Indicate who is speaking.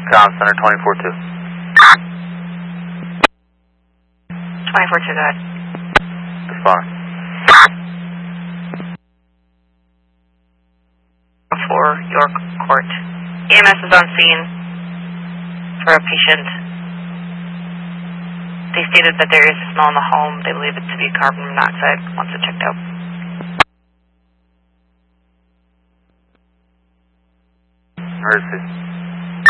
Speaker 1: Comm Center 24-2.
Speaker 2: 24-2, go ahead.
Speaker 1: Respond.
Speaker 2: For York Court. EMS is on scene for a patient. They stated that there is a smell in the home. They believe it to be carbon monoxide once it checked out.
Speaker 1: Emergency.